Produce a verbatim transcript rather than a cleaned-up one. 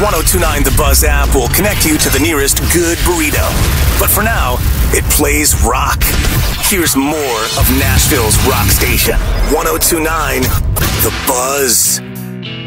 one oh two point nine The Buzz app will connect you to the nearest good burrito. But for now, it plays rock. Here's more of Nashville's rock station. one oh two point nine The Buzz.